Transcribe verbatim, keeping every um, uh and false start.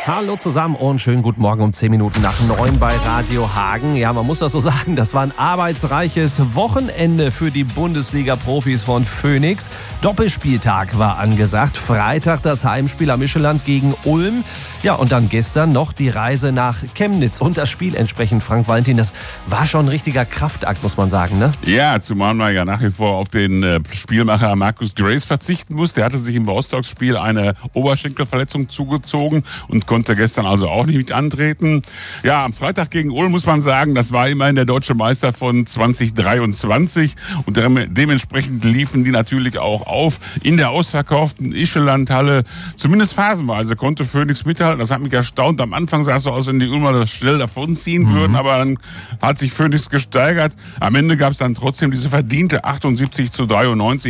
Hallo zusammen und schönen guten Morgen um zehn Minuten nach neun bei Radio Hagen. Ja, man muss das so sagen, das war ein arbeitsreiches Wochenende für die Bundesliga-Profis von Phoenix. Doppelspieltag war angesagt. Freitag das Heimspiel am Micheland gegen Ulm. Ja, und dann gestern noch die Reise nach Chemnitz und das Spiel entsprechend. Frank Valentin, das war schon ein richtiger Kraftakt, muss man sagen, ne? Ja, zumal man ja nach wie vor auf den äh, Spielmacher Marcus Grace verzichten muss. Der hatte sich im Rostock-Spiel eine Oberschenkelverletzung zugezogen und konnte gestern also auch nicht mit antreten. Ja, am Freitag gegen Ulm muss man sagen, das war immerhin der deutsche Meister von zwanzig dreiundzwanzig und dementsprechend liefen die natürlich auch auf. In der ausverkauften Ischelandhalle, zumindest phasenweise, konnte Phoenix mithalten. Das hat mich erstaunt. Am Anfang sah es so aus, wenn die Ulmer das schnell davonziehen mhm. würden, aber dann hat sich Phoenix gesteigert. Am Ende gab es dann trotzdem diese verdiente achtundsiebzig zu dreiundneunzig.